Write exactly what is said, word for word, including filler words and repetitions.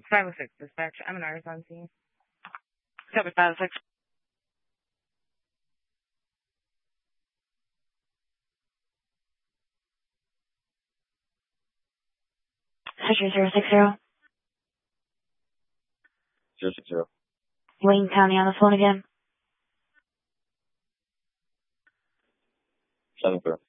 five oh six dispatch. I'm an Iris on scene. Copy five oh six. Century zero six zero. Zero six zero. Wayne County on the phone again. Seven zero.